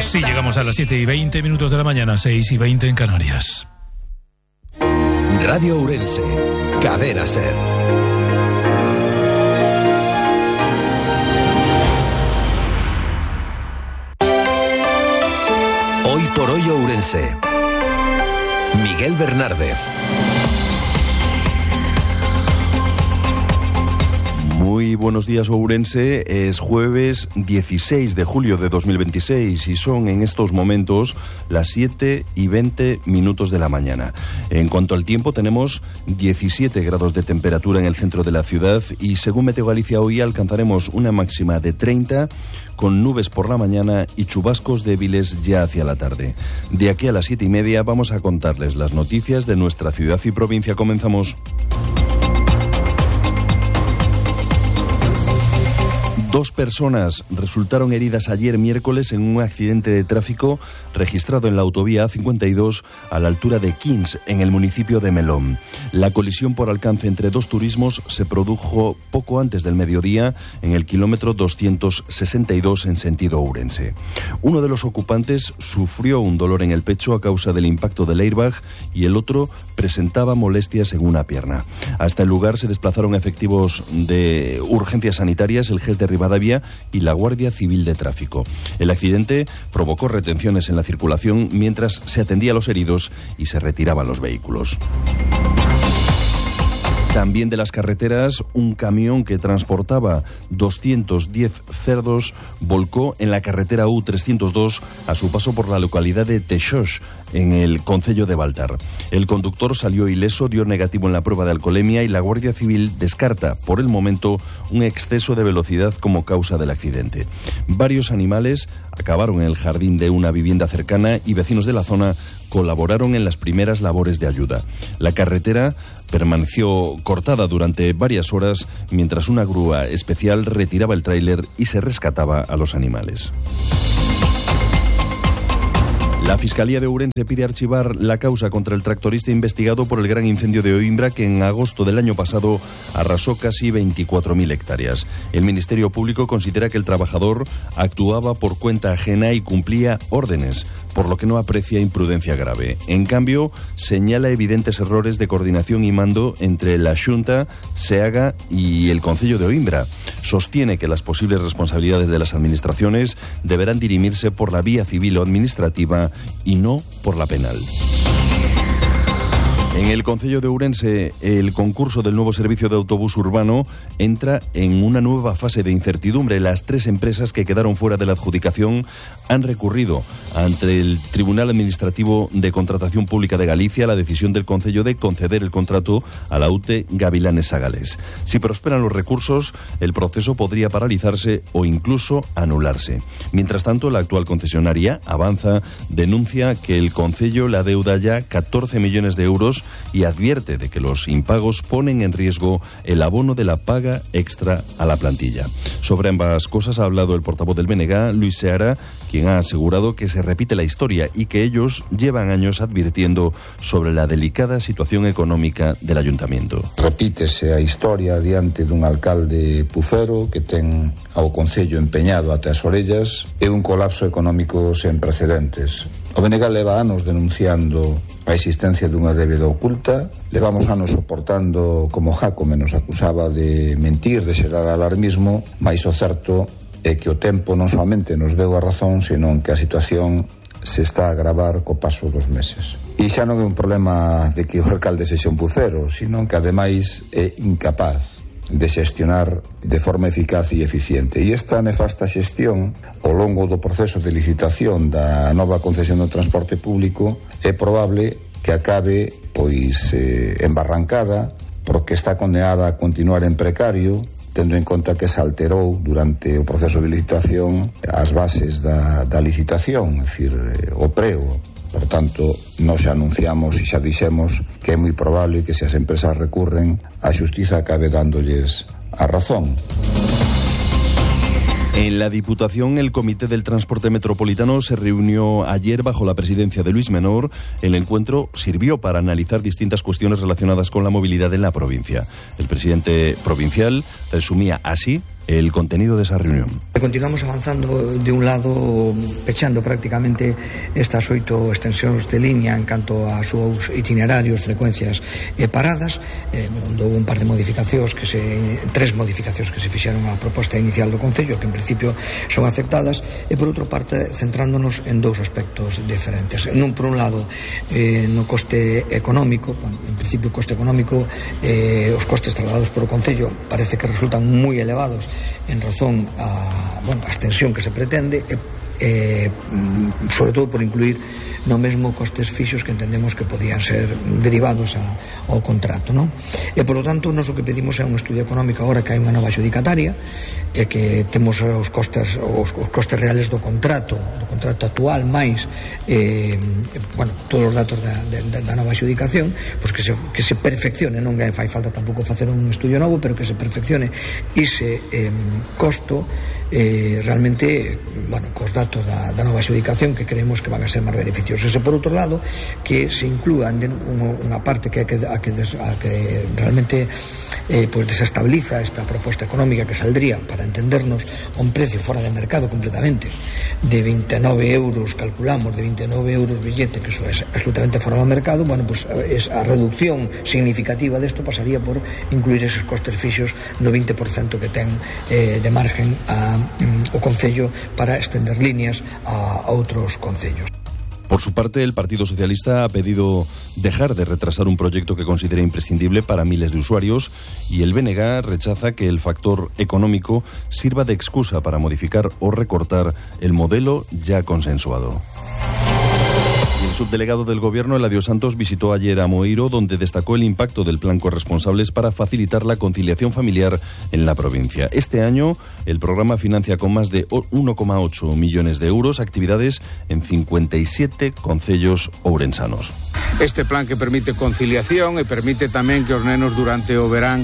Sí, llegamos a las 7:20 de la mañana, 6:20 en Canarias. Radio Ourense, Cadena SER. Hoy por hoy Ourense. Miguel Bernárdez. Muy buenos días, Ourense. Es jueves 16 de julio de 2026 y son en estos momentos las 7:20 de la mañana. En cuanto al tiempo, tenemos 17 grados de temperatura en el centro de la ciudad y según Meteo Galicia hoy alcanzaremos una máxima de 30 con nubes por la mañana y chubascos débiles ya hacia la tarde. De aquí a las 7:30 vamos a contarles las noticias de nuestra ciudad y provincia. Comenzamos. 2 personas resultaron heridas ayer miércoles en un accidente de tráfico registrado en la autovía A52 a la altura de Quins, en el municipio de Melón. La colisión por alcance entre 2 turismos se produjo poco antes del mediodía en el kilómetro 262 en sentido Ourense. Uno de los ocupantes sufrió un dolor en el pecho a causa del impacto del airbag y el otro presentaba molestias en una pierna. Hasta el lugar se desplazaron efectivos de urgencias sanitarias, el GES de Rivadavia y la Guardia Civil de Tráfico. El accidente provocó retenciones en la circulación mientras se atendía a los heridos y se retiraban los vehículos. También de las carreteras, un camión que transportaba 210 cerdos volcó en la carretera U302 a su paso por la localidad de Texós, en el concello de Baltar. El conductor salió ileso, dio negativo en la prueba de alcoholemia y la Guardia Civil descarta, por el momento, un exceso de velocidad como causa del accidente. Varios animales acabaron en el jardín de una vivienda cercana y vecinos de la zona colaboraron en las primeras labores de ayuda. La carretera permaneció cortada durante varias horas mientras una grúa especial retiraba el tráiler y se rescataba a los animales. La Fiscalía de Ourense pide archivar la causa contra el tractorista investigado por el gran incendio de Oimbra que en agosto del año pasado arrasó casi 24.000 hectáreas. El Ministerio Público considera que el trabajador actuaba por cuenta ajena y cumplía órdenes, por lo que no aprecia imprudencia grave. En cambio, señala evidentes errores de coordinación y mando entre la Xunta, SEAGA y el Concello de Oimbra. Sostiene que las posibles responsabilidades de las administraciones deberán dirimirse por la vía civil o administrativa y no por la penal. En el concello de Ourense, el concurso del nuevo servicio de autobús urbano entra en una nueva fase de incertidumbre. Las 3 empresas que quedaron fuera de la adjudicación han recurrido ante el Tribunal Administrativo de Contratación Pública de Galicia la decisión del concello de conceder el contrato a la UTE Gavilanes Sagales. Si prosperan los recursos, el proceso podría paralizarse o incluso anularse. Mientras tanto, la actual concesionaria, Avanza, denuncia que el concello le adeuda ya 14 millones de euros y advierte de que los impagos ponen en riesgo el abono de la paga extra a la plantilla. Sobre ambas cosas ha hablado el portavoz del BNG, Luis Seara, quien ha asegurado que se repite la historia y que ellos llevan años advirtiendo sobre la delicada situación económica del ayuntamiento. Repítese a historia diante dun alcalde pufero que ten ao concello empeñado ate as orellas e un colapso económico sen precedentes. O BNG leva anos denunciando a existencia dunha débeda oculta, levamos anos soportando como Jácome nos acusaba de mentir, de xerar alarmismo, mais o certo é que o tempo non somente nos deu a razón, senón que a situación se está a agravar co paso dos meses. E xa non é un problema de que o alcalde sexa un bucero, sino que ademais é incapaz de xestionar de forma eficaz e eficiente. E esta nefasta xestión ao longo do proceso de licitación da nova concesión do transporte público é probable que acabe embarrancada porque está condenada a continuar en precario, tendo en conta que se alterou durante o proceso de licitación as bases da licitación, é dicir, o preo. Por tanto, nos anunciamos e xa dixemos que é moi probable que se as empresas recurren, a xustiza acabe dándolles a razón. En la Diputación, el Comité del Transporte Metropolitano se reunió ayer bajo la presidencia de Luis Menor. El encuentro sirvió para analizar distintas cuestiones relacionadas con la movilidad en la provincia. El presidente provincial resumía así el contenido de esa reunión. Continuamos avanzando de un lado, pechando prácticamente estas 8 extensións de línea en canto a seus itinerarios, frecuencias e paradas. Houve un par de modificacións tres modificacións que se fixeron á proposta inicial do Concello, que en principio son aceptadas, e por outra parte centrándonos en 2 aspectos diferentes. Por un lado, no coste económico. En principio o coste económico, os costes trasladados por o Concello parece que resultan moi elevados en razón a extensión que se pretende, sobre todo por incluir no mesmo costes fixos que entendemos que podían ser derivados ao contrato, non? E polo tanto, nós o que pedimos é un estudio económico agora que hai unha nova adjudicataria e que temos os costes reales do contrato actual máis todos os datos da nova adjudicación, pois que se perfeccione, non fai falta tampouco facer un estudio novo, pero que se perfeccione ese costo realmente, cos datos da nova adjudicación, que creemos que van a ser máis beneficiosos. E por outro lado, que se inclúan unha parte que realmente desestabiliza esta proposta económica, que saldría, para entendernos, a un precio fora de mercado completamente, de 29 euros, calculamos, de 29 euros billete, que eso é absolutamente fora do mercado. A reducción significativa desto pasaría por incluir esos costes fixos no 20% que ten de margen o Concello para extender líneas a outros concellos. Por su parte, el Partido Socialista ha pedido dejar de retrasar un proyecto que considera imprescindible para miles de usuarios, y el BNG rechaza que el factor económico sirva de excusa para modificar o recortar el modelo ya consensuado. El subdelegado del Gobierno, Eladio Santos, visitó ayer a Moeiro, donde destacó el impacto del plan Corresponsables para facilitar la conciliación familiar en la provincia. Este año, el programa financia con más de 1,8 millones de euros actividades en 57 concellos ourensanos. Este plan que permite conciliación e permite tamén que os nenos durante o verán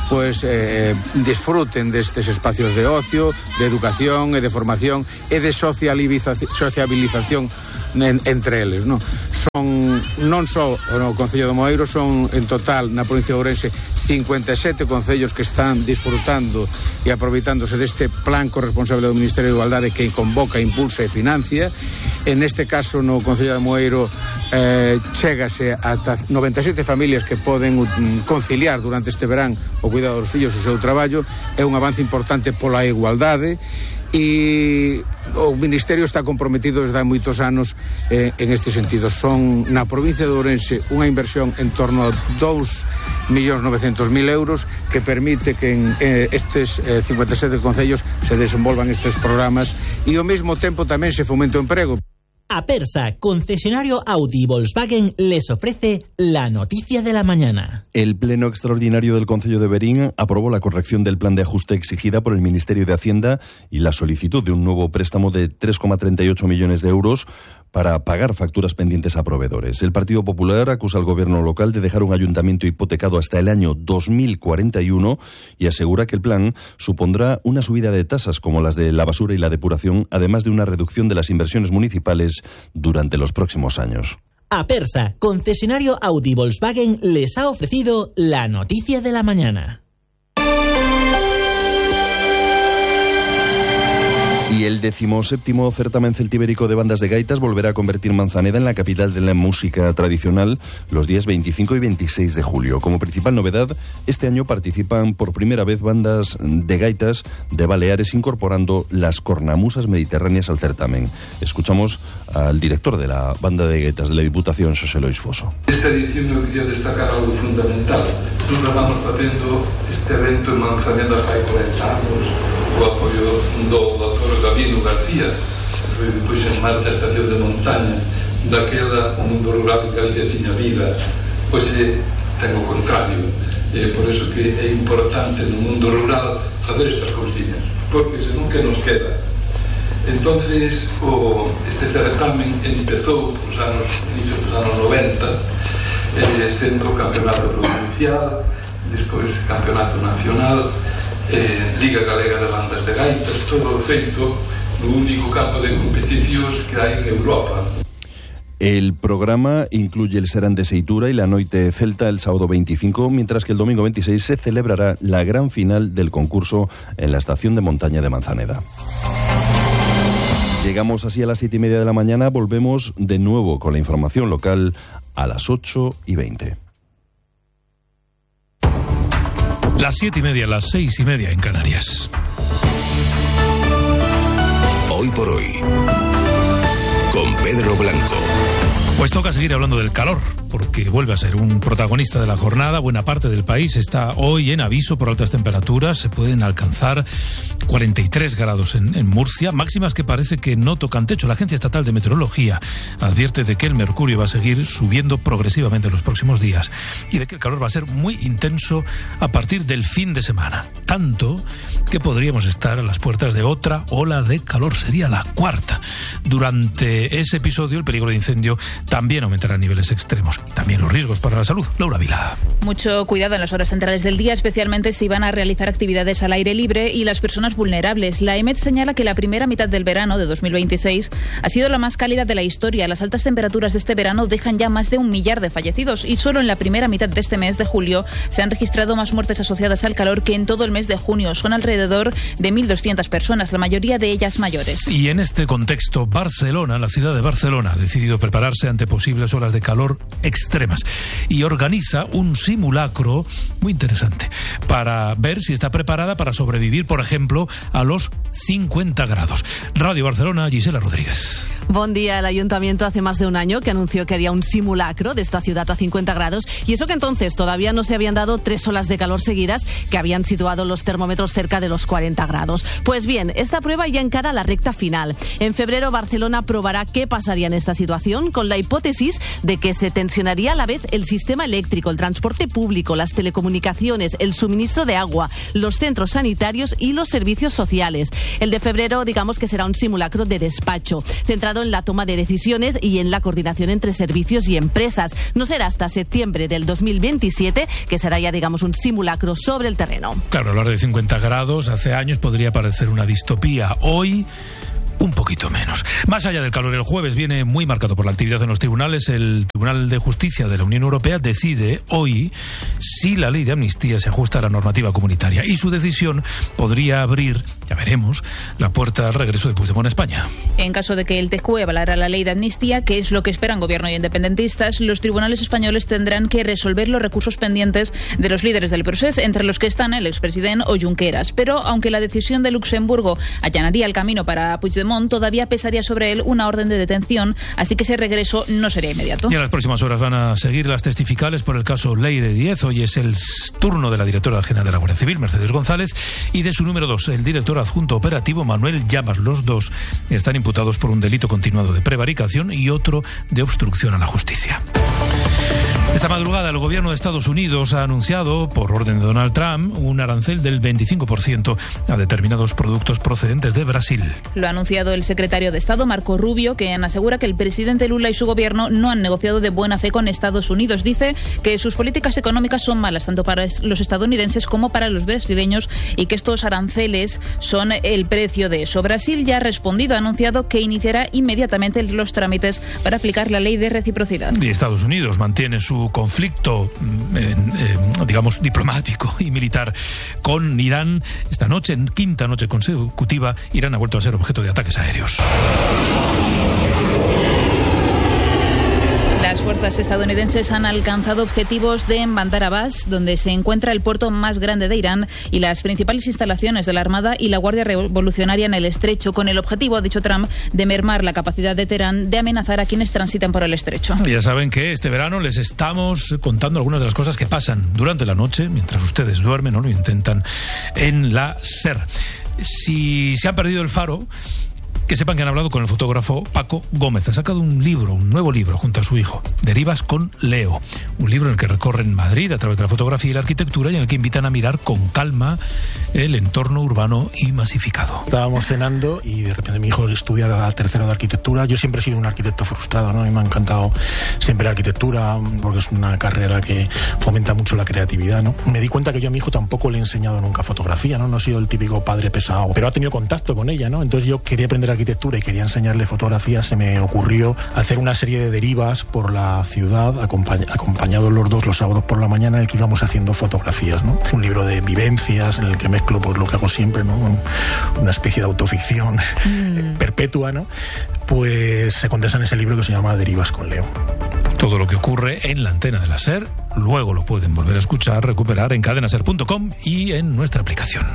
disfruten destes espacios de ocio, de educación e de formación e de sociabilización entre eles, non? Non só no Concello de Moeiro, son en total na provincia de Ourense 57 concellos que están disfrutando e aproveitándose deste plan corresponsable do Ministerio de Igualdade, que convoca, impulsa e financia. En este caso, no Concello de Moeiro, chégase ata 97 familias que poden conciliar durante este verán o cuidado dos fillos e o seu traballo. É un avance importante pola igualdade, e o Ministerio está comprometido desde hai moitos anos en este sentido. Son na provincia de Ourense unha inversión en torno a 2.900.000 euros que permite que en estes 57 concellos se desenvolvan estes programas, e ao mesmo tempo tamén se fomenta o emprego. Apersa, concesionario Audi y Volkswagen, les ofrece la noticia de la mañana. El Pleno Extraordinario del Concello de Verín aprobó la corrección del plan de ajuste exigida por el Ministerio de Hacienda y la solicitud de un nuevo préstamo de 3,38 millones de euros para pagar facturas pendientes a proveedores. El Partido Popular acusa al gobierno local de dejar un ayuntamiento hipotecado hasta el año 2041 y asegura que el plan supondrá una subida de tasas como las de la basura y la depuración, además de una reducción de las inversiones municipales durante los próximos años. Apersa, concesionario Audi y Volkswagen, les ha ofrecido la noticia de la mañana. Y el 17º certamen celtibérico de bandas de gaitas volverá a convertir Manzaneda en la capital de la música tradicional los días 25 y 26 de julio. Como principal novedad, este año participan por primera vez bandas de gaitas de Baleares, incorporando las cornamusas mediterráneas al certamen. Escuchamos al director de la banda de gaitas de la Diputación, Xosé Lois Foso. Esta edición eu quería destacar algo fundamental. Nos vamos facendo este evento en Manzaneda fai 40 anos, o apoio do Dr. Gabino García, que depois en marcha a estación de montaña daquela o mundo rural que Galicia tiña vida, pois ten o contrario. Por eso que é importante no mundo rural facer estas cousiñas, porque senón que nos queda. Entonces este certamen empezou nos anos 90, sendo campeonato provincial, despois campeonato nacional, Liga Galega de Bandas de Gaitas, todo feito no único campo de competicións que hai en Europa. El programa incluye el Serán de Seitura y la Noite Celta el sábado 25, mientras que el domingo 26 se celebrará la gran final del concurso en la estación de montaña de Manzaneda. Llegamos así a las 7:30 de la mañana, volvemos de nuevo con la información local a las 8:20. Las 7:30, las 6:30 en Canarias. Hoy por hoy, con Pedro Blanco. Pues toca seguir hablando del calor, porque vuelve a ser un protagonista de la jornada. Buena parte del país está hoy en aviso por altas temperaturas. Se pueden alcanzar 43 grados en Murcia, máximas que parece que no tocan techo. La Agencia Estatal de Meteorología advierte de que el mercurio va a seguir subiendo progresivamente en los próximos días y de que el calor va a ser muy intenso a partir del fin de semana. Tanto que podríamos estar a las puertas de otra ola de calor. Sería la cuarta. Durante ese episodio, el peligro de incendio también aumentará a niveles extremos. También los riesgos para la salud. Laura Vila. Mucho cuidado en las horas centrales del día, especialmente si van a realizar actividades al aire libre y las personas vulnerables. La EMET señala que la primera mitad del verano de 2026 ha sido la más cálida de la historia. Las altas temperaturas de este verano dejan ya más de 1 millar de fallecidos y solo en la primera mitad de este mes de julio se han registrado más muertes asociadas al calor que en todo el mes de junio. Son alrededor de 1.200 personas, la mayoría de ellas mayores. Y en este contexto, Barcelona, la ciudad de Barcelona, ha decidido prepararse ante posibles olas de calor extremas y organiza un simulacro muy interesante para ver si está preparada para sobrevivir, por ejemplo, a los 50 grados. Radio Barcelona, Gisela Rodríguez. Buen día. El Ayuntamiento hace más de un año que anunció que haría un simulacro de esta ciudad a 50 grados y eso que entonces todavía no se habían dado 3 olas de calor seguidas que habían situado los termómetros cerca de los 40 grados. Pues bien, esta prueba ya encara la recta final. En febrero Barcelona probará qué pasaría en esta situación con la hipótesis de que se tensionaría a la vez el sistema eléctrico, el transporte público, las telecomunicaciones, el suministro de agua, los centros sanitarios y los servicios sociales. El de febrero, digamos que será un simulacro de despacho, centrado en la toma de decisiones y en la coordinación entre servicios y empresas. No será hasta septiembre del 2027 que será ya, digamos, un simulacro sobre el terreno. Claro, hablar de 50 grados hace años podría parecer una distopía. Hoy, un poquito menos. Más allá del calor, el jueves viene muy marcado por la actividad en los tribunales. El Tribunal de Justicia de la Unión Europea decide hoy si la ley de amnistía se ajusta a la normativa comunitaria y su decisión podría abrir, ya veremos, la puerta al regreso de Puigdemont a España. En caso de que el TJUE avalara la ley de amnistía, que es lo que esperan gobierno y independentistas, los tribunales españoles tendrán que resolver los recursos pendientes de los líderes del procés, entre los que están el expresidente o Junqueras. Pero aunque la decisión de Luxemburgo allanaría el camino para Puigdemont, todavía pesaría sobre él una orden de detención, así que ese regreso no sería inmediato. Y en las próximas horas van a seguir las testificales por el caso Leire Díez. Hoy es el turno de la directora general de la Guardia Civil, Mercedes González, y de su número 2, el director adjunto operativo, Manuel Llamas. Los dos están imputados por un delito continuado de prevaricación y otro de obstrucción a la justicia. Esta madrugada el gobierno de Estados Unidos ha anunciado, por orden de Donald Trump, un arancel del 25% a determinados productos procedentes de Brasil. Lo ha anunciado el secretario de Estado, Marco Rubio, quien asegura que el presidente Lula y su gobierno no han negociado de buena fe con Estados Unidos. Dice que sus políticas económicas son malas tanto para los estadounidenses como para los brasileños y que estos aranceles son el precio de eso. Brasil ya ha respondido, ha anunciado que iniciará inmediatamente los trámites para aplicar la ley de reciprocidad. Y Estados Unidos mantiene su conflicto, digamos, diplomático y militar con Irán. Esta noche, en quinta noche consecutiva, Irán ha vuelto a ser objeto de ataques aéreos. Las fuerzas estadounidenses han alcanzado objetivos de Bandar Abbas, donde se encuentra el puerto más grande de Irán y las principales instalaciones de la Armada y la Guardia Revolucionaria en el estrecho, con el objetivo, ha dicho Trump, de mermar la capacidad de Teherán de amenazar a quienes transitan por el estrecho. Ya saben que este verano les estamos contando algunas de las cosas que pasan durante la noche, mientras ustedes duermen o lo intentan, en la SER. Si se han perdido el faro, que sepan que han hablado con el fotógrafo Paco Gómez. Ha sacado un nuevo libro, junto a su hijo, Derivas con Leo. Un libro en el que recorren Madrid a través de la fotografía y la arquitectura y en el que invitan a mirar con calma el entorno urbano y masificado. Estábamos cenando y de repente mi hijo estudia la tercero de arquitectura. Yo siempre he sido un arquitecto frustrado, ¿no? A mí me ha encantado siempre la arquitectura porque es una carrera que fomenta mucho la creatividad, ¿no? Me di cuenta que yo a mi hijo tampoco le he enseñado nunca fotografía, ¿no? No he sido el típico padre pesado, pero ha tenido contacto con ella, ¿no? Entonces yo quería aprender arquitectura y quería enseñarle fotografías, se me ocurrió hacer una serie de derivas por la ciudad, acompañados los dos los sábados por la mañana, en el que íbamos haciendo fotografías, ¿no? Un libro de vivencias en el que mezclo pues lo que hago siempre, ¿no? Una especie de autoficción perpetua, ¿no? Pues se condensa en ese libro que se llama Derivas con Leo. Todo lo que ocurre en la antena de la SER, luego lo pueden volver a escuchar, recuperar en cadenaser.com y en nuestra aplicación.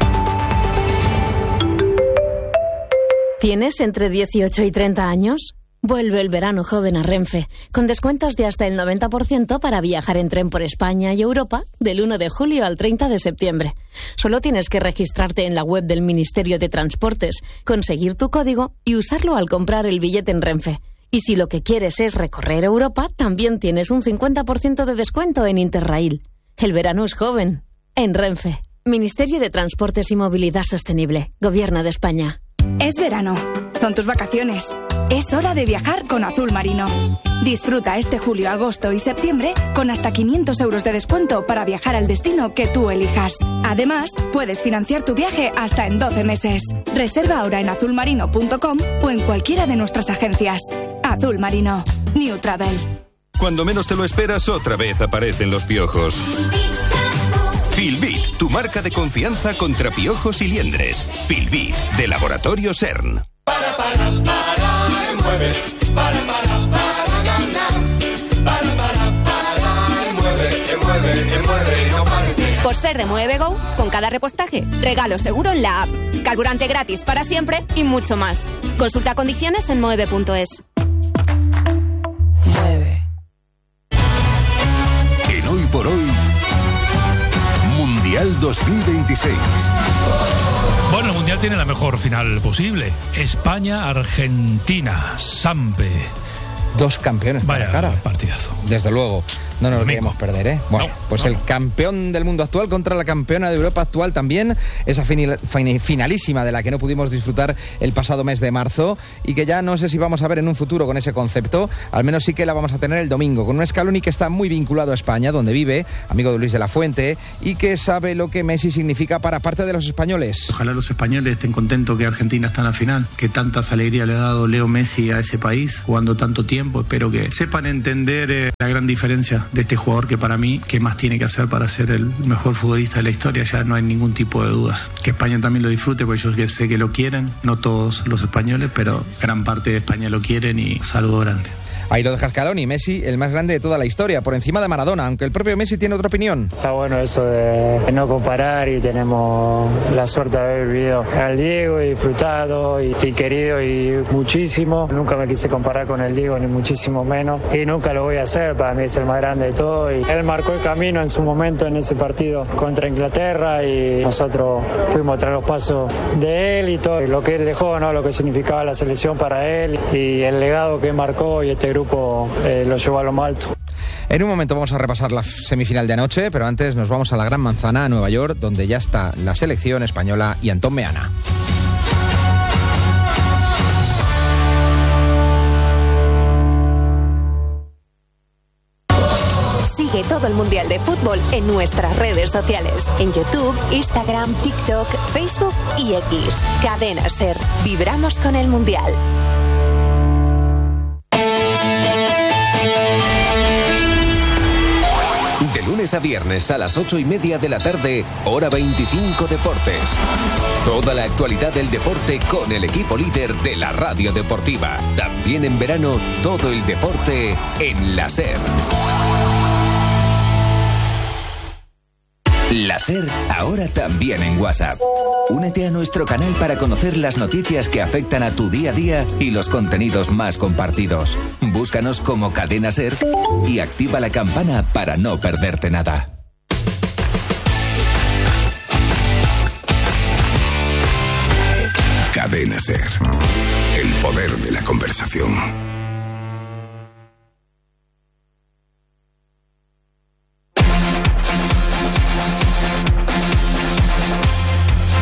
¿Tienes entre 18 y 30 años? Vuelve el verano joven a Renfe, con descuentos de hasta el 90% para viajar en tren por España y Europa del 1 de julio al 30 de septiembre. Solo tienes que registrarte en la web del Ministerio de Transportes, conseguir tu código y usarlo al comprar el billete en Renfe. Y si lo que quieres es recorrer Europa, también tienes un 50% de descuento en Interrail. El verano es joven. En Renfe. Ministerio de Transportes y Movilidad Sostenible. Gobierno de España. Es verano. Son tus vacaciones. Es hora de viajar con Azul Marino. Disfruta este julio, agosto y septiembre con hasta 500 euros de descuento para viajar al destino que tú elijas. Además, puedes financiar tu viaje hasta en 12 meses. Reserva ahora en azulmarino.com o en cualquiera de nuestras agencias. Azul Marino. New Travel. Cuando menos te lo esperas, otra vez aparecen los piojos. Filbit, tu marca de confianza contra piojos y liendres. Filbit, de Laboratorio CERN. Por ser de Mueve Go, con cada repostaje, regalo seguro en la app, carburante gratis para siempre y mucho más. Consulta condiciones en moeve.es. Mueve. En Hoy por Hoy, Mundial 2026. Bueno, el Mundial tiene la mejor final posible. España-Argentina. Sampe. Dos campeones para cara. Partidazo. Desde luego. No nos lo queremos perder, ¿eh? Bueno, el campeón del mundo actual contra la campeona de Europa actual también. Esa finalísima de la que no pudimos disfrutar el pasado mes de marzo y que ya no sé si vamos a ver en un futuro con ese concepto. Al menos sí que la vamos a tener el domingo con un Scaloni que está muy vinculado a España, donde vive, amigo de Luis de la Fuente, y que sabe lo que Messi significa para parte de los españoles. Ojalá los españoles estén contentos que Argentina está en la final, que tantas alegrías le ha dado Leo Messi a ese país, jugando tanto tiempo. Espero que sepan entender la gran diferencia de este jugador que para mí, ¿qué más tiene que hacer para ser el mejor futbolista de la historia? Ya no hay ningún tipo de dudas. Que España también lo disfrute, porque yo sé que lo quieren, no todos los españoles, pero gran parte de España lo quieren y saludo grande. Ahí lo deja Scaloni, Messi, el más grande de toda la historia, por encima de Maradona, aunque el propio Messi tiene otra opinión. Está bueno eso de no comparar y tenemos la suerte de haber vivido al Diego y disfrutado y querido y muchísimo. Nunca me quise comparar con el Diego, ni muchísimo menos, y nunca lo voy a hacer, para mí es el más grande de todo. Y él marcó el camino en su momento en ese partido contra Inglaterra y nosotros fuimos tras los pasos de él y todo lo que él dejó, ¿no? Lo que significaba la selección para él y el legado que marcó, y este grupo lo llevó a lo más alto. En un momento vamos a repasar la semifinal de anoche, pero antes nos vamos a la Gran Manzana, a Nueva York, donde ya está la selección española y Antón Meana. Sigue todo el Mundial de Fútbol en nuestras redes sociales. En YouTube, Instagram, TikTok, Facebook y X. Cadena SER. Vibramos con el Mundial. De lunes a viernes a las 8:30 de la tarde, hora 25 Deportes. Toda la actualidad del deporte con el equipo líder de la radio deportiva. También en verano, todo el deporte en la SER. La SER, ahora también en WhatsApp. Únete a nuestro canal para conocer las noticias que afectan a tu día a día y los contenidos más compartidos. Búscanos como Cadena SER y activa la campana para no perderte nada. Cadena SER. El poder de la conversación. Pues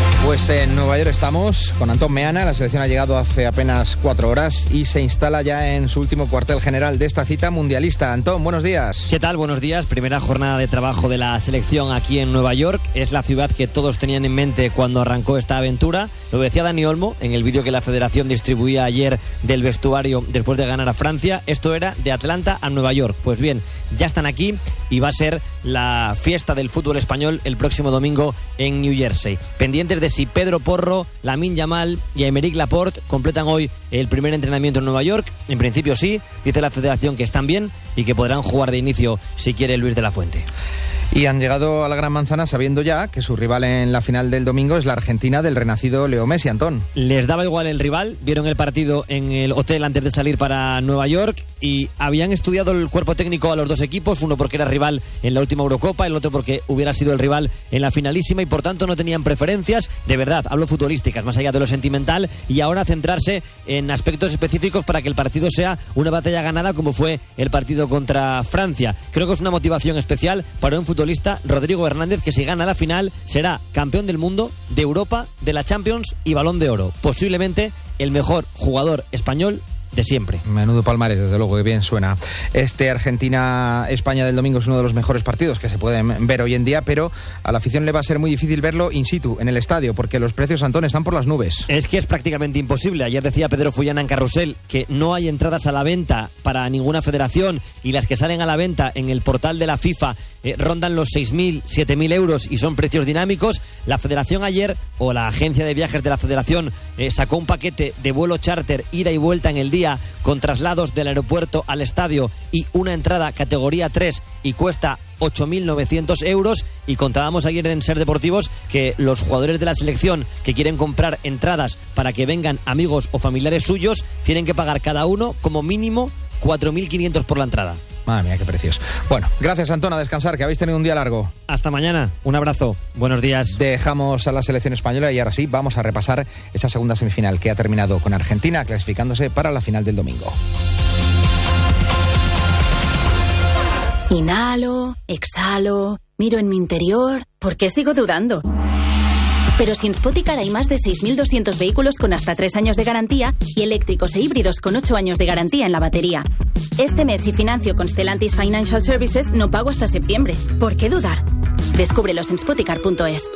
Pues en Nueva York estamos con Antón Meana. La selección ha llegado hace apenas 4 horas y se instala ya en su último cuartel general de esta cita mundialista. Antón, buenos días. ¿Qué tal? Buenos días. Primera jornada de trabajo de la selección aquí en Nueva York. Es la ciudad que todos tenían en mente cuando arrancó esta aventura. Lo decía Dani Olmo en el vídeo que la Federación distribuía ayer del vestuario después de ganar a Francia. Esto era de Atlanta a Nueva York. Pues bien, ya están aquí y va a ser la fiesta del fútbol español el próximo domingo en New Jersey. Pendientes de si Pedro Porro, Lamine Yamal y Aymeric Laporte completan hoy el primer entrenamiento en Nueva York. En principio sí, dice la Federación que están bien y que podrán jugar de inicio si quiere Luis de la Fuente. Y han llegado a la Gran Manzana sabiendo ya que su rival en la final del domingo es la Argentina del renacido Leo Messi, Antón. Les daba igual el rival, vieron el partido en el hotel antes de salir para Nueva York y habían estudiado el cuerpo técnico a los dos equipos, uno porque era rival en la última Eurocopa, el otro porque hubiera sido el rival en la finalísima y por tanto no tenían preferencias, de verdad, hablo futbolísticas, más allá de lo sentimental, y ahora centrarse en aspectos específicos para que el partido sea una batalla ganada como fue el partido contra Francia. Creo que es una motivación especial para un futbolista, Rodrigo Hernández, que si gana la final será campeón del mundo, de Europa, de la Champions y Balón de Oro. Posiblemente el mejor jugador español de siempre. Menudo palmarés, desde luego, que bien suena. Este Argentina-España del domingo es uno de los mejores partidos que se pueden ver hoy en día, pero a la afición le va a ser muy difícil verlo in situ, en el estadio, porque los precios, Antón, están por las nubes. Es que es prácticamente imposible. Ayer decía Pedro Fullana en Carrusel que no hay entradas a la venta para ninguna federación y las que salen a la venta en el portal de la FIFA rondan los 6.000, 7.000 euros y son precios dinámicos. La federación ayer, o la agencia de viajes de la federación, sacó un paquete de vuelo charter, ida y vuelta en el día, con traslados del aeropuerto al estadio y una entrada categoría 3 y cuesta 8.900 euros. Y contábamos ayer en Ser Deportivos que los jugadores de la selección que quieren comprar entradas para que vengan amigos o familiares suyos tienen que pagar cada uno como mínimo 4.500 por la entrada. Madre mía, qué precios. Bueno, gracias, Antón, a descansar, que habéis tenido un día largo. Hasta mañana, un abrazo, buenos días. Dejamos a la selección española y ahora sí, vamos a repasar esa segunda semifinal que ha terminado con Argentina clasificándose para la final del domingo. Inhalo, exhalo, miro en mi interior. ¿Por qué sigo dudando? Pero si en Spoticar hay más de 6.200 vehículos con hasta 3 años de garantía y eléctricos e híbridos con 8 años de garantía en la batería. Este mes, si financio con Stellantis Financial Services, no pago hasta septiembre. ¿Por qué dudar? Descúbrelos en spoticar.es.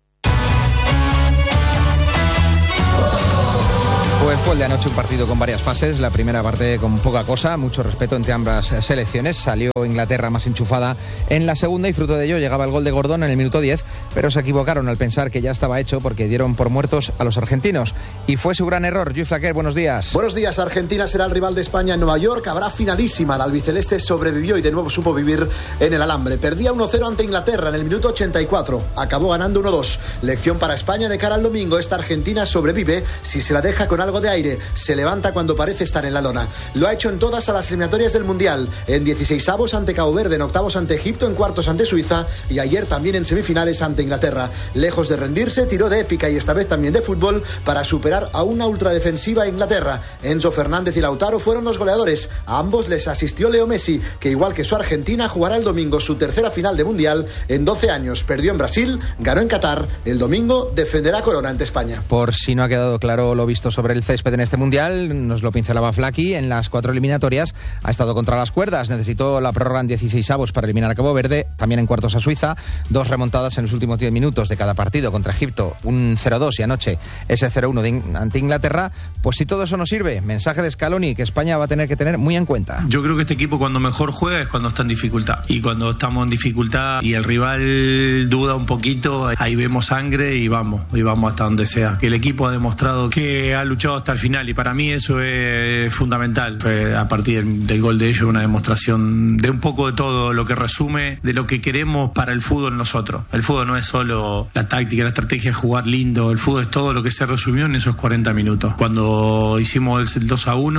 Pues fue el de anoche un partido con varias fases. La primera parte con poca cosa, mucho respeto entre ambas selecciones. Salió Inglaterra más enchufada en la segunda y fruto de ello llegaba el gol de Gordon en el minuto 10, pero se equivocaron al pensar que ya estaba hecho porque dieron por muertos a los argentinos. Y fue su gran error. Luis Flaquer, buenos días. Buenos días. Argentina será el rival de España en Nueva York. Habrá finalísima. La albiceleste sobrevivió y de nuevo supo vivir en el alambre. Perdía 1-0 ante Inglaterra en el minuto 84. Acabó ganando 1-2. Lección para España de cara al domingo. Esta Argentina sobrevive si se la deja con algo de aire, se levanta cuando parece estar en la lona. Lo ha hecho en todas a las eliminatorias del Mundial, en 16avos ante Cabo Verde, en octavos ante Egipto, en cuartos ante Suiza y ayer también en semifinales ante Inglaterra. Lejos de rendirse, tiró de épica y esta vez también de fútbol para superar a una ultradefensiva Inglaterra. Enzo Fernández y Lautaro fueron los goleadores. A ambos les asistió Leo Messi, que igual que su Argentina jugará el domingo su tercera final de Mundial en 12 años. Perdió en Brasil, ganó en Qatar. El domingo defenderá corona ante España. Por si no ha quedado claro lo visto sobre el césped en este Mundial, nos lo pincelaba Flaqui, en las 4 eliminatorias ha estado contra las cuerdas, necesitó la prórroga en 16avos para eliminar a Cabo Verde, también en cuartos a Suiza, 2 remontadas en los últimos 10 minutos de cada partido contra Egipto, un 0-2 y anoche ese 0-1 ante Inglaterra. Pues si todo eso no sirve, mensaje de Scaloni que España va a tener que tener muy en cuenta. Yo creo que este equipo cuando mejor juega es cuando está en dificultad, y cuando estamos en dificultad y el rival duda un poquito, ahí vemos sangre y vamos hasta donde sea. Que el equipo ha demostrado que ha luchado hasta el final y para mí eso es fundamental. A partir del gol de ellos, una demostración de un poco de todo lo que resume de lo que queremos para el fútbol nosotros. El fútbol no es solo la táctica, la estrategia, jugar lindo. El fútbol es todo lo que se resumió en esos 40 minutos. Cuando hicimos el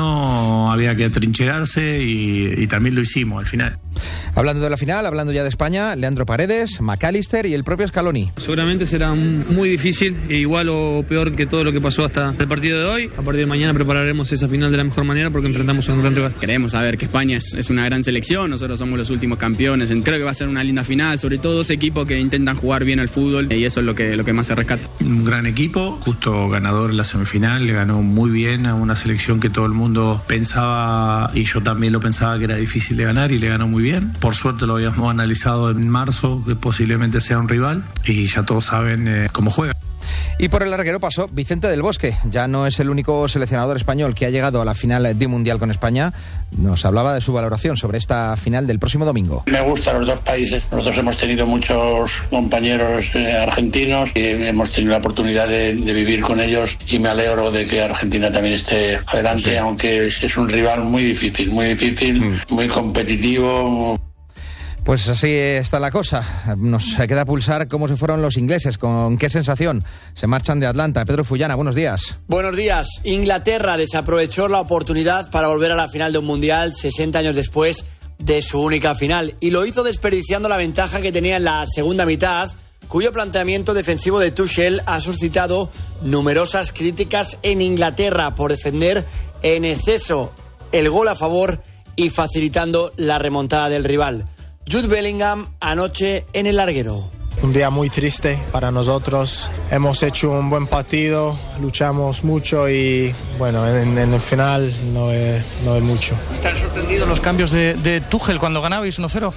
2-1 había que atrincherarse y también lo hicimos al final. Hablando de la final, hablando ya de España, Leandro Paredes, McAllister y el propio Scaloni. Seguramente será muy difícil, igual o peor que todo lo que pasó hasta el partido de hoy. A partir de mañana prepararemos esa final de la mejor manera porque enfrentamos a un gran rival. Queremos saber que España es una gran selección, nosotros somos los últimos campeones, creo que va a ser una linda final, sobre todo dos equipos que intentan jugar bien al fútbol y eso es lo que más se rescata. Un gran equipo, justo ganador en la semifinal, le ganó muy bien a una selección que todo el mundo pensaba, y yo también lo pensaba, que era difícil de ganar, y le ganó muy bien. Por suerte lo habíamos analizado en marzo, que posiblemente sea un rival, y ya todos saben cómo juega. Y por el larguero pasó Vicente del Bosque. Ya no es el único seleccionador español que ha llegado a la final de Mundial con España. Nos hablaba de su valoración sobre esta final del próximo domingo. Me gustan los dos países. Nosotros hemos tenido muchos compañeros argentinos y hemos tenido la oportunidad de vivir con ellos, y me alegro de que Argentina también esté adelante, sí. Aunque es un rival muy difícil, muy competitivo. Pues así está la cosa. Nos queda pulsar cómo se fueron los ingleses, con qué sensación se marchan de Atlanta. Pedro Fullana, buenos días. Buenos días. Inglaterra desaprovechó la oportunidad para volver a la final de un Mundial 60 años después de su única final, y lo hizo desperdiciando la ventaja que tenía en la segunda mitad, cuyo planteamiento defensivo de Tuchel ha suscitado numerosas críticas en Inglaterra por defender en exceso el gol a favor y facilitando la remontada del rival. Jude Bellingham anoche en el larguero. Un día muy triste para nosotros. Hemos hecho un buen partido, luchamos mucho y bueno, en el final no es mucho. ¿Te han sorprendido los cambios de Tuchel cuando ganabais 1-0?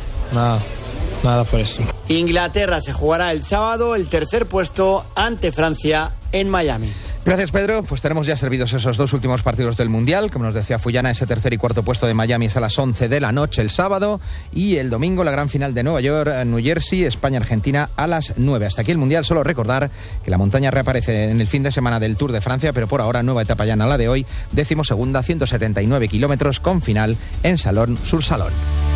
Nada por eso. Inglaterra se jugará el sábado el tercer puesto ante Francia en Miami. Gracias, Pedro. Pues tenemos ya servidos esos dos últimos partidos del Mundial. Como nos decía Fullana, ese tercer y cuarto puesto de Miami es a las 11 de la noche el sábado, y el domingo la gran final de Nueva York, New Jersey, España-Argentina a las 9. Hasta aquí el Mundial. Solo recordar que la montaña reaparece en el fin de semana del Tour de Francia, pero por ahora nueva etapa ya en la de hoy, 12ª, 179 kilómetros con final en Salón-sur-Salón.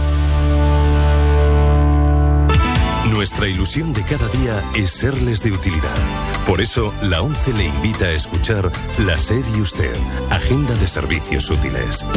Nuestra ilusión de cada día es serles de utilidad. Por eso, la ONCE le invita a escuchar La SER y Usted, Agenda de Servicios Útiles.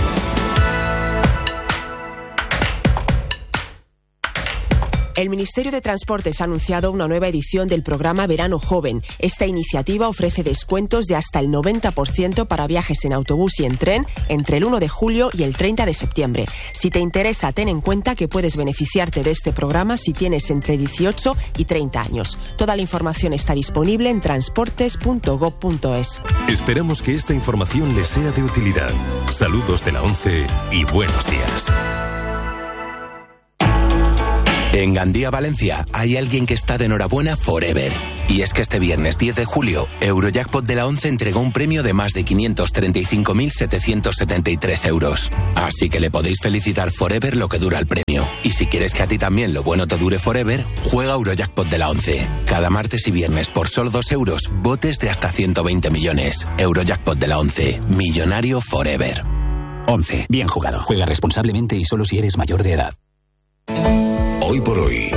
El Ministerio de Transportes ha anunciado una nueva edición del programa Verano Joven. Esta iniciativa ofrece descuentos de hasta el 90% para viajes en autobús y en tren entre el 1 de julio y el 30 de septiembre. Si te interesa, ten en cuenta que puedes beneficiarte de este programa si tienes entre 18 y 30 años. Toda la información está disponible en transportes.gov.es. Esperamos que esta información les sea de utilidad. Saludos de la ONCE y buenos días. En Gandía, Valencia, hay alguien que está de enhorabuena forever. Y es que este viernes 10 de julio, Eurojackpot de la ONCE entregó un premio de más de 535.773 euros. Así que le podéis felicitar forever lo que dura el premio. Y si quieres que a ti también lo bueno te dure forever, juega Eurojackpot de la ONCE. Cada martes y viernes por solo 2 euros, botes de hasta 120 millones. Eurojackpot de la ONCE. Millonario forever. ONCE. Bien jugado. Juega responsablemente y solo si eres mayor de edad. Hoy por hoy,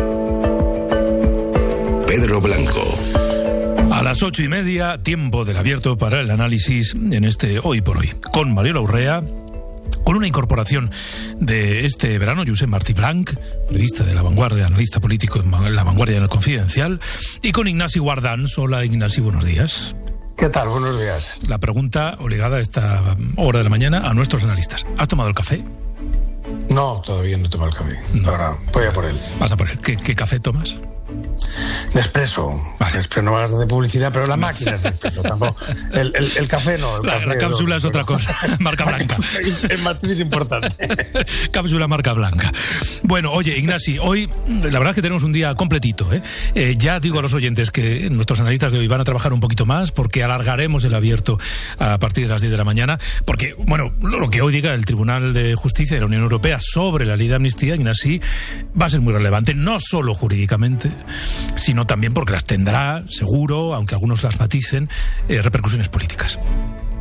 Pedro Blanco. A las 8:30, tiempo del abierto para el análisis en este Hoy por Hoy. Con Mariola Urrea, con una incorporación de este verano, Josep Martí Blanc, periodista de La Vanguardia, analista político en La Vanguardia y en El Confidencial, y con Ignasi Guardans. Hola, Ignasi, buenos días. ¿Qué tal? Buenos días. La pregunta obligada a esta hora de la mañana a nuestros analistas. ¿Has tomado el café? No, todavía no tomo el café. No. Ahora voy a por él. Vas a por él. ¿Qué café tomas? Nespresso. Vale. Nespresso, no hagas de publicidad, pero la máquina es Nespresso. Tampoco. El café no. La cápsula es otra cosa. Marca blanca. El matiz es importante. Cápsula marca blanca. Bueno, oye, Ignasi, hoy la verdad es que tenemos un día completito. Ya digo a los oyentes que nuestros analistas de hoy van a trabajar un poquito más porque alargaremos el abierto a partir de las 10 de la mañana. Porque, bueno, lo que hoy diga el Tribunal de Justicia de la Unión Europea sobre la ley de amnistía, Ignasi, va a ser muy relevante, no solo jurídicamente, sino también porque las tendrá, seguro, aunque algunos las maticen, repercusiones políticas.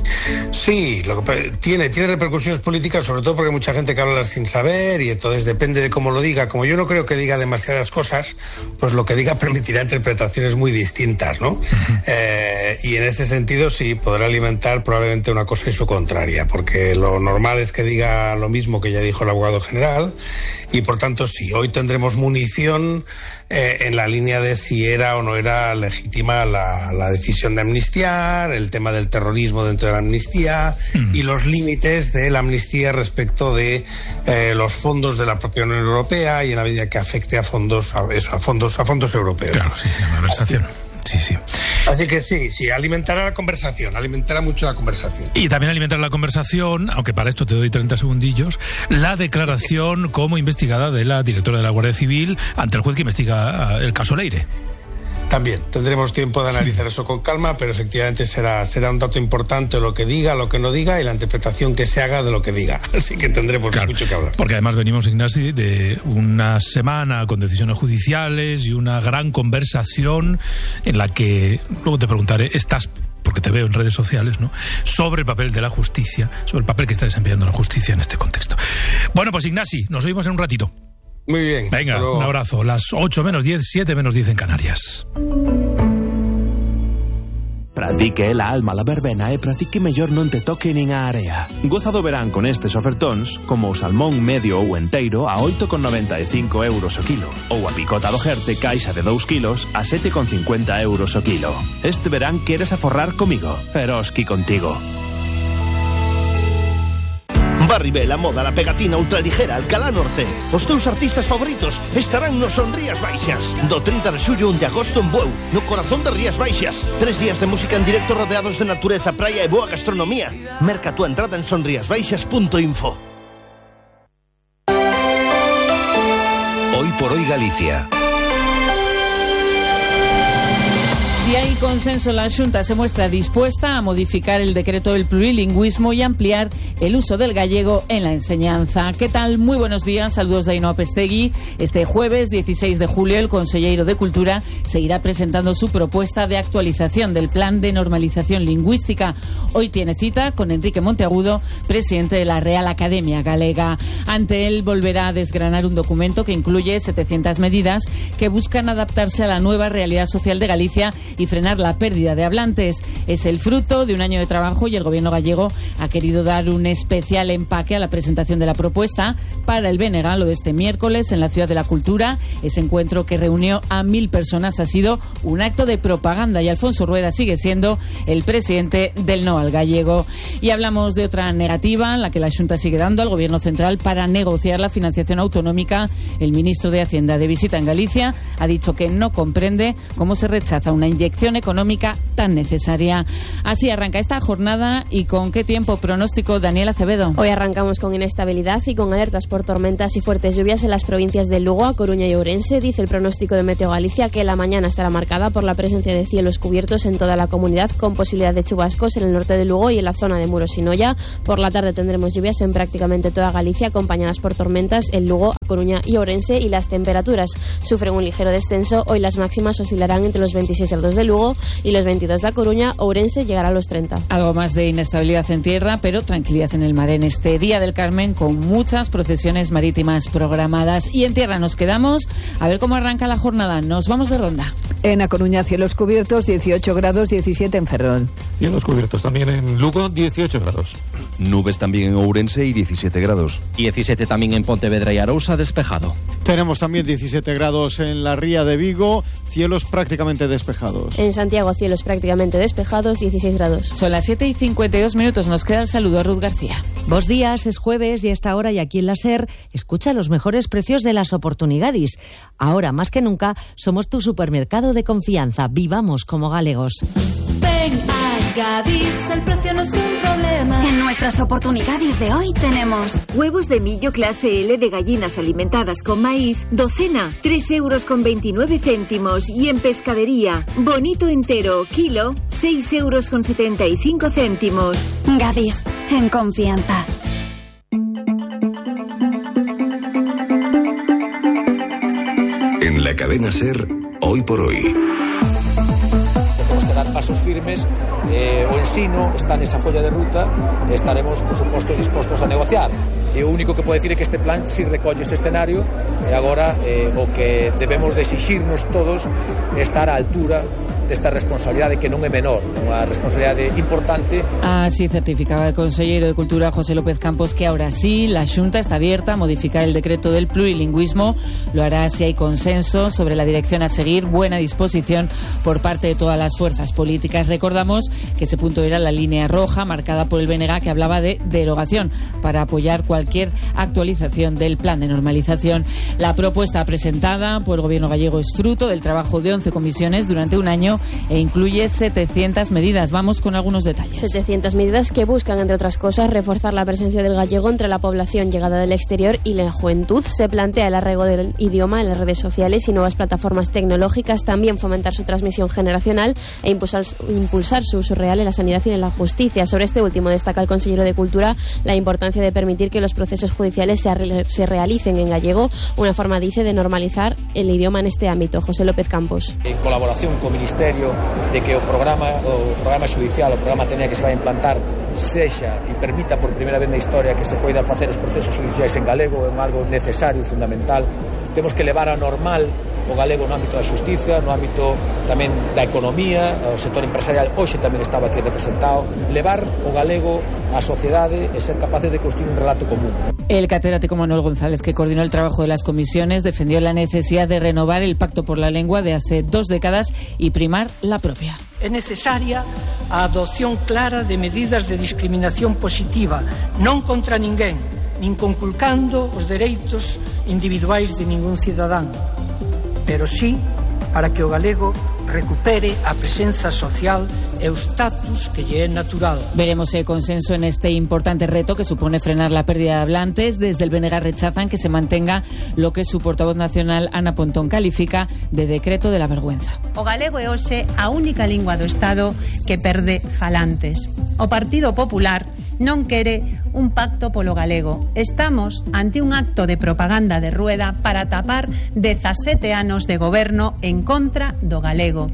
Sí, tiene repercusiones políticas, sobre todo porque hay mucha gente que habla sin saber y entonces depende de cómo lo diga. Como yo no creo que diga demasiadas cosas, pues lo que diga permitirá interpretaciones muy distintas, ¿no? Y en ese sentido sí, podrá alimentar probablemente una cosa y su contraria, porque lo normal es que diga lo mismo que ya dijo el abogado general y por tanto sí, hoy tendremos munición en la línea de si era o no era legítima la decisión de amnistiar, el tema del terrorismo dentro de la amnistía y los límites de la amnistía respecto de los fondos de la propia Unión Europea y en la medida que afecte a fondos europeos. Claro, sí, la conversación. Sí. Así que sí, alimentará la conversación, alimentará mucho la conversación. Y también alimentará la conversación, aunque para esto te doy 30 segundillos, la declaración como investigada de la directora de la Guardia Civil ante el juez que investiga el caso Leire. También tendremos tiempo de analizar eso con calma, pero efectivamente será un dato importante lo que diga, lo que no diga y la interpretación que se haga de lo que diga. Así que tendremos mucho que hablar. Porque además venimos, Ignasi, de una semana con decisiones judiciales y una gran conversación en la que, luego te preguntaré, porque te veo en redes sociales, ¿no?, sobre el papel de la justicia, sobre el papel que está desempeñando la justicia en este contexto. Bueno, pues Ignasi, nos oímos en un ratito. Muy bien. Venga, un abrazo. Las 8 menos 10, 7 menos 10 en Canarias. Practique la alma la verbena e practique mellor non te toque nin a area. Goza do verán con estes ofertóns como o salmón medio ou enteiro a 8,95 euros o kilo ou a picota do Jerte caixa de 2 kilos a 7,50 euros o kilo. Este verán queres aforrar comigo, Eroski contigo. Barribel, a moda, la pegatina ultraligera, Alcalá Norte. Os teus artistas favoritos estarán no Son Rías Baixas. Do 30 de xullo a 1 de agosto en Bueu, no corazón de Rías Baixas. 3 días de música en directo rodeados de natureza, praia e boa gastronomía. Merca tu entrada en sonriasbaixas.info. Hoy por hoy Galicia. Si hay consenso, la Xunta se muestra dispuesta a modificar el decreto del plurilingüismo y ampliar el uso del gallego en la enseñanza. ¿Qué tal? Muy buenos días, saludos de Ainhoa Pestegui. Este jueves 16 de julio el conselleiro de Cultura seguirá presentando su propuesta de actualización del Plan de Normalización Lingüística. Hoy tiene cita con Enrique Monteagudo, presidente de la Real Academia Galega. Ante él volverá a desgranar un documento que incluye 700 medidas que buscan adaptarse a la nueva realidad social de Galicia y frenar la pérdida de hablantes. Es el fruto de un año de trabajo y el gobierno gallego ha querido dar un especial empaque a la presentación de la propuesta para el Benegalo de este miércoles en la Ciudad de la Cultura. Ese encuentro que reunió a 1.000 personas ha sido un acto de propaganda y Alfonso Rueda sigue siendo el presidente del No al Gallego. Y hablamos de otra negativa, la que la Xunta sigue dando al gobierno central para negociar la financiación autonómica. El ministro de Hacienda, de visita en Galicia, ha dicho que no comprende cómo se rechaza una inyección económica tan necesaria. Así arranca esta jornada y con qué tiempo pronóstico, Daniel Acevedo. Hoy arrancamos con inestabilidad y con alertas por tormentas y fuertes lluvias en las provincias de Lugo, A Coruña y Ourense. Dice el pronóstico de Meteo Galicia que la mañana estará marcada por la presencia de cielos cubiertos en toda la comunidad, con posibilidad de chubascos en el norte de Lugo y en la zona de Muros y Noia. Por la tarde tendremos lluvias en prácticamente toda Galicia, acompañadas por tormentas en Lugo, A Coruña y Ourense, y las temperaturas sufren un ligero descenso. Hoy las máximas oscilarán entre los 26 grados de Lugo y los 22 de A Coruña. Ourense llegará a los 30. Algo más de inestabilidad en tierra, pero tranquilidad en el mar en este Día del Carmen, con muchas procesiones marítimas programadas. Y en tierra nos quedamos a ver cómo arranca la jornada. Nos vamos de ronda. En A Coruña, cielos cubiertos, 18 grados, 17 en Ferrol. Cielos cubiertos también en Lugo, 18 grados. Nubes también en Ourense y 17 grados. 17 también en Pontevedra y Arousa, despejado. Tenemos también 17 grados en la Ría de Vigo, cielos prácticamente despejados. En Santiago, cielos prácticamente despejados, 16 grados. Son las 7:52, nos queda el saludo a Ruth García. Bos días, es jueves y a esta hora y aquí en la SER escucha los mejores precios de las oportunidades. Ahora más que nunca somos tu supermercado de confianza. Vivamos como galegos. Ven a Gadis, el precio no es un problema. En nuestras oportunidades de hoy tenemos huevos de millo clase L de gallinas alimentadas con maíz, docena, 3,29 €. Y en pescadería, bonito entero, kilo, 6,75 €. Gadis, en confianza. En la cadena SER, hoy por hoy. Tenemos que dar pasos firmes, o ensino está nesa folla de ruta e estaremos, por suposto, dispostos a negociar. E o único que pode decir é que este plan si recolle ese escenario e agora o que debemos de exixirnos todos é estar á altura desta responsabilidade que non é menor, unha responsabilidade importante. Así certificaba el consejero de Cultura José López Campos que ahora sí la Xunta está abierta a modificar el decreto del plurilingüismo. Lo hará si hay consenso sobre la dirección a seguir, buena disposición por parte de todas las fuerzas políticas. Recordamos que ese punto era la línea roja marcada por el BNG, que hablaba de derogación para apoyar cualquier actualización del plan de normalización. La propuesta presentada por el gobierno gallego es fruto del trabajo de 11 comisiones durante un año e incluye 700 medidas. Vamos con algunos detalles. 700 medidas que buscan, entre otras cosas, reforzar la presencia del gallego entre la población llegada del exterior y la juventud. Se plantea el arraigo del idioma en las redes sociales y nuevas plataformas tecnológicas, también fomentar su transmisión generacional e impulsar su uso real en la sanidad y en la justicia. Sobre este último destaca el consejero de Cultura la importancia de permitir que los procesos judiciales se realicen en gallego, una forma, dice, de normalizar el idioma en este ámbito. José López Campos. En colaboración co Ministerio de que o programa judicial, o programa tenía que se vai implantar sexa e permita por primeira vez na historia que se poida facer os procesos judiciais en galego, é algo necesario e fundamental. Temos que levar a normal o galego no ámbito da xustiza, no ámbito tamén da economía, o sector empresarial hoxe tamén estaba aquí representado, levar o galego á sociedade e ser capaces de construir un relato común. El catedrático Manuel González, que coordinó el trabajo de las comisiones, defendió la necesidad de renovar el Pacto por la Lengua de hace 2 décadas y primar la propia. É necesaria a adopción clara de medidas de discriminación positiva, non contra ninguén, nin conculcando os dereitos individuais de ningún cidadán, pero sí para que o galego recupere a presenza social e o status que lle é natural. Veremos el consenso en este importante reto que supone frenar la pérdida de hablantes. Desde el BNG rechazan que se mantenga lo que su portavoz nacional, Ana Pontón, califica de decreto de la vergüenza. O galego é hoxe a única lingua do Estado que perde falantes. O Partido Popular non quere un pacto polo galego. Estamos ante un acto de propaganda de rueda para tapar 17 anos de goberno en contra do galego.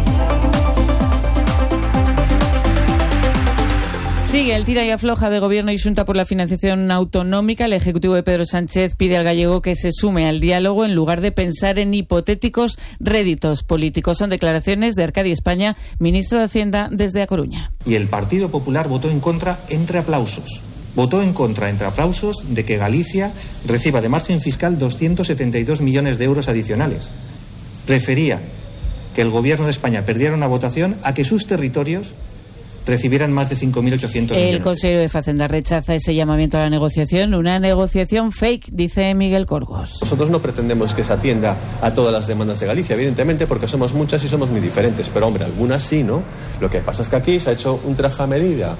Sigue el tira y afloja de Gobierno y Xunta por la financiación autonómica. El Ejecutivo de Pedro Sánchez pide al gallego que se sume al diálogo en lugar de pensar en hipotéticos réditos políticos. Son declaraciones de Arcadi España, ministro de Hacienda desde A Coruña. Y el Partido Popular votó en contra entre aplausos. Votó en contra entre aplausos de que Galicia reciba de margen fiscal 272 millones de euros adicionales. Prefería que el Gobierno de España perdiera una votación a que sus territorios recibieran más de 5.800 millones. El consejero de Facenda rechaza ese llamamiento a la negociación, una negociación fake, dice Miguel Corgos. Nosotros no pretendemos que se atienda a todas las demandas de Galicia, evidentemente, porque somos muchas y somos muy diferentes, pero hombre, algunas sí, ¿no? Lo que pasa es que aquí se ha hecho un traje a medida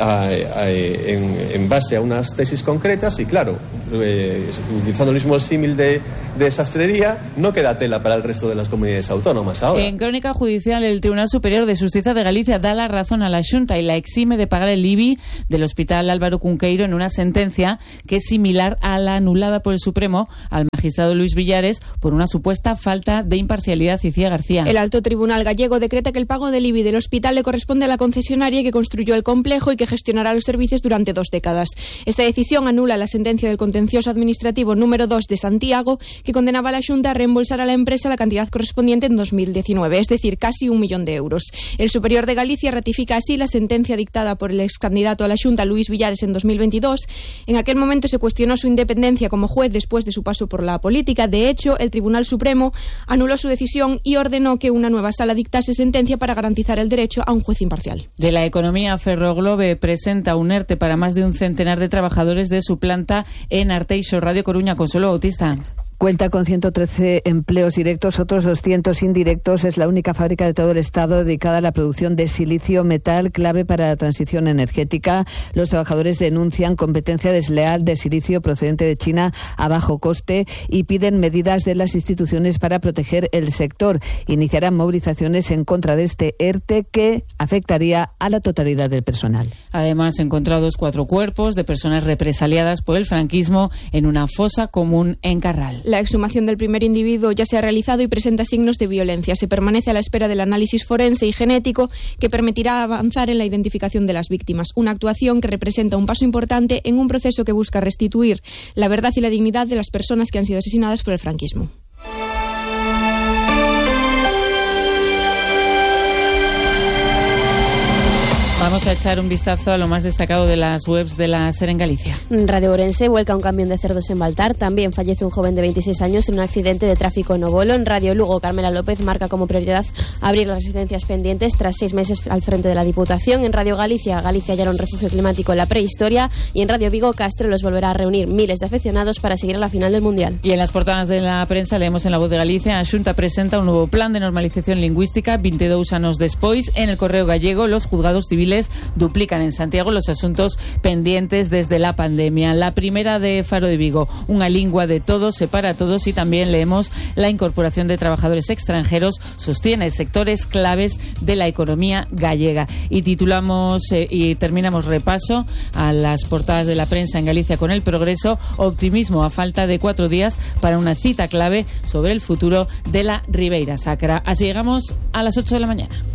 en base a unas tesis concretas y claro, utilizando el mismo símil de sastrería, no queda tela para el resto de las comunidades autónomas ahora. En crónica judicial, el Tribunal Superior de Justicia de Galicia da la razón a la Xunta y la exime de pagar el IBI del Hospital Álvaro Cunqueiro en una sentencia que es similar a la anulada por el Supremo al magistrado Luis Villares por una supuesta falta de imparcialidad. Icía García. El Alto Tribunal gallego decreta que el pago del IBI del hospital le corresponde a la concesionaria que construyó el complejo y que gestionará los servicios durante 2 décadas. Esta decisión anula la sentencia del contencioso administrativo número 2 de Santiago, que condenaba a la Xunta a reembolsar a la empresa la cantidad correspondiente en 2019, es decir, casi 1 millón de euros. El Superior de Galicia ratifica así la sentencia dictada por el ex candidato a la Xunta, Luis Villares, en 2022. En aquel momento se cuestionó su independencia como juez después de su paso por la política. De hecho, el Tribunal Supremo anuló su decisión y ordenó que una nueva sala dictase sentencia para garantizar el derecho a un juez imparcial. De la economía, Ferroglobe presenta un ERTE para más de un centenar de trabajadores de su planta en Arteixo. Radio Coruña, Consuelo Bautista. Cuenta con 113 empleos directos, otros 200 indirectos. Es la única fábrica de todo el Estado dedicada a la producción de silicio, metal clave para la transición energética. Los trabajadores denuncian competencia desleal de silicio procedente de China a bajo coste y piden medidas de las instituciones para proteger el sector. Iniciarán movilizaciones en contra de este ERTE que afectaría a la totalidad del personal. Además, encontrados 4 cuerpos de personas represaliadas por el franquismo en una fosa común en Carral. La exhumación del primer individuo ya se ha realizado y presenta signos de violencia. Se permanece a la espera del análisis forense y genético que permitirá avanzar en la identificación de las víctimas. Una actuación que representa un paso importante en un proceso que busca restituir la verdad y la dignidad de las personas que han sido asesinadas por el franquismo. Vamos a echar un vistazo a lo más destacado de las webs de la SER en Galicia. Radio Ourense vuelca un camión de cerdos en Baltar. También fallece un joven de 26 años en un accidente de tráfico en Obolo. En Radio Lugo, Carmela López marca como prioridad abrir las residencias pendientes tras 6 meses al frente de la Diputación. En Radio Galicia, Galicia hallará un refugio climático en la prehistoria. Y en Radio Vigo, Castro los volverá a reunir miles de aficionados para seguir a la final del Mundial. Y en las portadas de la prensa leemos en La Voz de Galicia: a Xunta presenta un nuevo plan de normalización lingüística 22 anos despois. En el Correo Gallego, los juzgados civiles duplican en Santiago los asuntos pendientes desde la pandemia. La primera de Faro de Vigo, una lingua de todos, separa a todos. Y también leemos: la incorporación de trabajadores extranjeros sostiene sectores claves de la economía gallega. Y titulamos y terminamos repaso a las portadas de la prensa en Galicia con El Progreso: optimismo a falta de 4 días para una cita clave sobre el futuro de la Ribeira Sacra. Así llegamos a las 8 de la mañana.